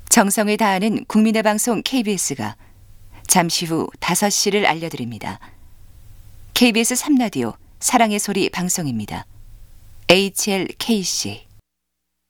정성을 다하는 국민의 방송 KBS가 잠시 후 5시를 알려드립니다. KBS 3라디오 사랑의 소리 방송입니다. HLKC